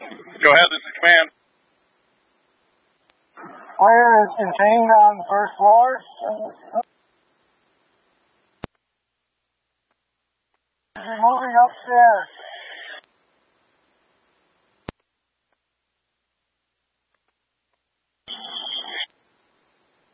Go ahead, this is command. Fire is contained on the first floor. You're moving upstairs.